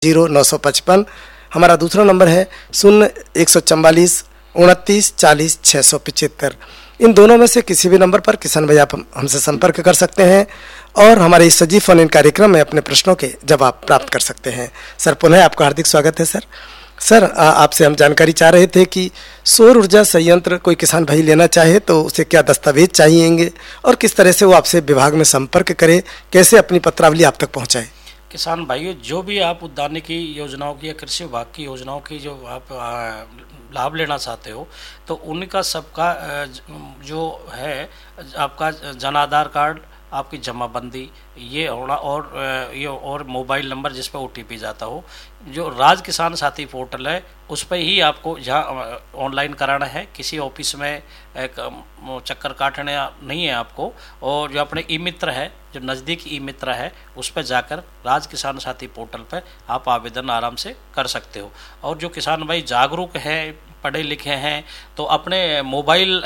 0955। हमारा दूसरा नंबर है 0144 29 40 675। इन दोनों में से किसी भी नंबर पर किसान भाई आप हमसे संपर्क कर सकते हैं और हमारे इस सजीव फोन इन कार्यक्रम में अपने प्रश्नों के जवाब प्राप्त कर सकते हैं। सर, पुनः आपका हार्दिक स्वागत है। सर, आपसे हम जानकारी चाह रहे थे कि सौर ऊर्जा संयंत्र कोई किसान भाई लेना चाहे तो उसे क्या दस्तावेज चाहिएंगे और किस तरह से वो आपसे विभाग में संपर्क करे, कैसे अपनी पत्रावली आप तक पहुंचाए? किसान भाइयों, जो भी आप उद्यानिकी योजनाओं की या कृषि विभाग की योजनाओं की जो आप लाभ लेना चाहते हो, तो उनका सबका जो है आपका जन आधार कार्ड, आपकी जमाबंदी ये होना और मोबाइल नंबर जिस पर OTP जाता हो, जो राज किसान साथी पोर्टल है उस पर ही आपको जहाँ ऑनलाइन कराना है। किसी ऑफिस में एक चक्कर काटने नहीं है आपको। और जो अपने ई मित्र है, जो नज़दीक ई मित्र है, उस पर जाकर राज किसान साथी पोर्टल पर आप आवेदन आराम से कर सकते हो। और जो किसान भाई जागरूक हैं, पढ़े लिखे हैं, तो अपने मोबाइल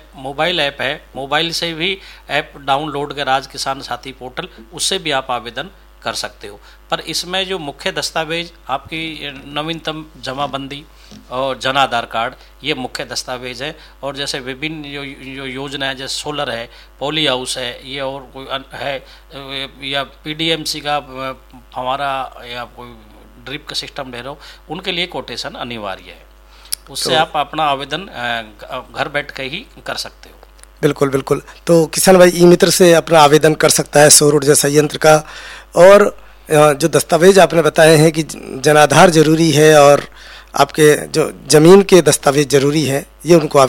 ऐप है, मोबाइल से भी ऐप डाउनलोड कर राज किसान साथी पोर्टल, उससे भी आप आवेदन कर सकते हो। पर इसमें जो मुख्य दस्तावेज आपकी नवीनतम जमाबंदी और जन आधार कार्ड, ये मुख्य दस्तावेज है। और जैसे विभिन्न जो योजना है, जैसे सोलर है, पॉली हाउस है, ये और कोई है, या PDMC का हमारा या कोई ड्रिप का सिस्टम ले रहे हो, उनके लिए कोटेशन अनिवार्य है। उससे आप अपना आवेदन घर बैठ के ही कर सकते हो। बिल्कुल बिल्कुल। तो किसान भाई ई मित्र से अपना आवेदन कर सकता है सौर ऊर्जा संयंत्र का। और जो दस्तावेज आपने बताए हैं कि जनाधार जरूरी है और आपके जो ज़मीन के दस्तावेज ज़रूरी है, ये उनको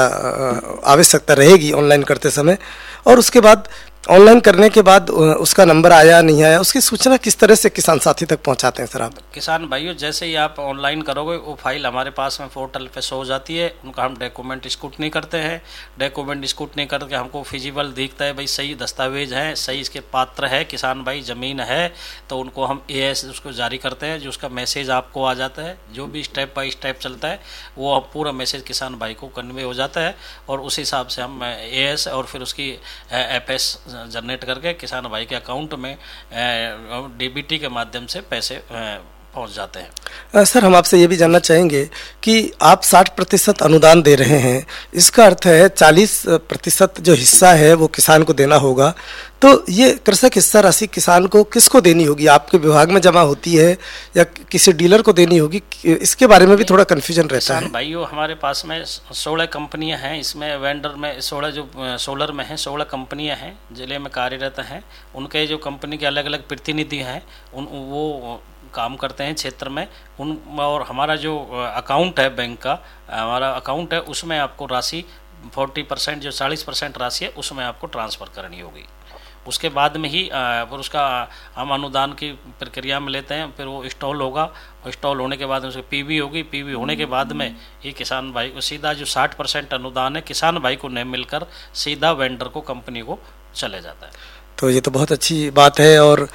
आवश्यकता रहेगी ऑनलाइन करते समय। और उसके बाद ऑनलाइन करने के बाद उसका नंबर आया नहीं आया, उसकी सूचना किस तरह से किसान साथी तक पहुंचाते हैं सर आप? किसान भाइयों, जैसे ही आप ऑनलाइन करोगे वो फाइल हमारे पास में पोर्टल पे शो हो जाती है। उनका हम डॉक्यूमेंट स्क्रूटनी करते हैं। डॉक्यूमेंट स्क्रूटनी करके हमको फिजिबल दिखता है भाई सही दस्तावेज हैं, सही इसके पात्र है, किसान भाई ज़मीन है, तो उनको हम AS उसको जारी करते हैं, जो उसका मैसेज आपको आ जाता है। जो भी स्टेप बाय स्टेप चलता है वो पूरा मैसेज किसान भाई को कन्वे हो जाता है। और उस हिसाब से हम AS और फिर उसकी FS जनरेट करके किसान भाई के अकाउंट में DBT के माध्यम से पैसे पहुंच जाते हैं। सर, हम आपसे ये भी जानना चाहेंगे कि आप 60% अनुदान दे रहे हैं, इसका अर्थ है 40% जो हिस्सा है वो किसान को देना होगा। तो ये कृषक हिस्सा राशि किसान को किसको देनी होगी? आपके विभाग में जमा होती है या किसी डीलर को देनी होगी? इसके बारे में भी थोड़ा कन्फ्यूजन रहता है। किसान भाइयों, हमारे पास में 16 कंपनियां हैं। इसमें वेंडर में 16 जो सोलर में हैं 16 कंपनियां हैं जिले में कार्यरत हैं। उनके जो कंपनी के अलग अलग प्रतिनिधि हैं वो काम करते हैं क्षेत्र में। और हमारा जो अकाउंट है बैंक का, हमारा अकाउंट है, उसमें आपको राशि 40% जो 40% राशि है उसमें आपको ट्रांसफ़र करनी होगी। उसके बाद में ही फिर उसका हम अनुदान की प्रक्रिया में लेते हैं। फिर वो इंस्टॉल होगा। इंस्टॉल होने के बाद उसकी PV होगी। PV होने के बाद में ये किसान भाई को सीधा जो 60% अनुदान है किसान भाई को नहीं मिलकर सीधा वेंडर को, कंपनी को चले जाता है। तो ये तो बहुत अच्छी बात है। और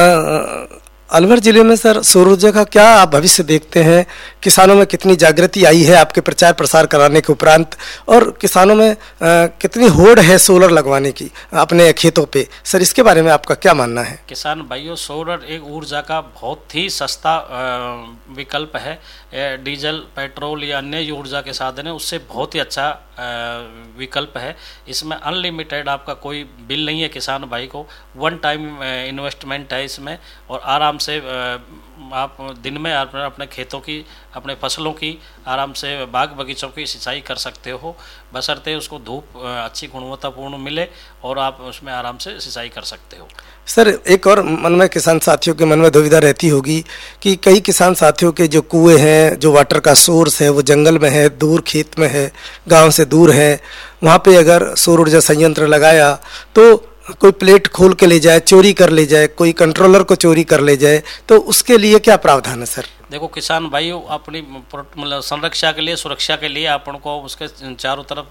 अलवर जिले में सर सौर ऊर्जा का क्या आप भविष्य देखते हैं? किसानों में कितनी जागृति आई है आपके प्रचार प्रसार कराने के उपरांत, और किसानों में कितनी होड़ है सोलर लगवाने की अपने खेतों पे? सर, इसके बारे में आपका क्या मानना है? किसान भाइयों, सोलर एक ऊर्जा का बहुत ही सस्ता विकल्प है। डीजल, पेट्रोल या अन्य जो ऊर्जा के साधन है उससे बहुत ही अच्छा विकल्प है। इसमें अनलिमिटेड आपका कोई बिल नहीं है किसान भाई को। वन टाइम इन्वेस्टमेंट है इसमें। और आराम से आप दिन में अपने खेतों की, अपने फसलों की आराम से बाग बगीचों की सिंचाई कर सकते हो, बशर्ते उसको धूप अच्छी गुणवत्तापूर्ण मिले और आप उसमें आराम से सिंचाई कर सकते हो। सर, एक और मन में किसान साथियों के मन में दुविधा रहती होगी कि कई किसान साथियों के जो कुएं हैं, जो वाटर का सोर्स है वो जंगल में है, दूर खेत में है, गांव से दूर है। वहाँ पे अगर सौर ऊर्जा संयंत्र लगाया तो कोई प्लेट खोल के ले जाए, चोरी कर ले जाए, कोई कंट्रोलर को चोरी कर ले जाए, तो उसके लिए क्या प्रावधान है सर? देखो किसान भाई, अपनी मतलब संरक्षा के लिए, सुरक्षा के लिए अपन को उसके चारों तरफ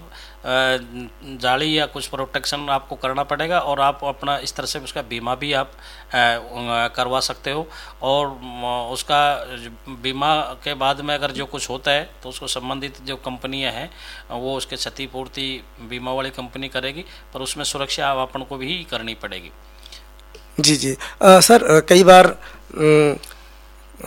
जाली या कुछ प्रोटेक्शन आपको करना पड़ेगा। और आप अपना इस तरह से उसका बीमा भी आप करवा सकते हो। और उसका बीमा के बाद में अगर जो कुछ होता है तो उसको संबंधित जो कंपनियां हैं वो उसके क्षतिपूर्ति बीमा वाली कंपनी करेगी, पर उसमें सुरक्षा अपन को भी करनी पड़ेगी। जी जी। सर, कई बार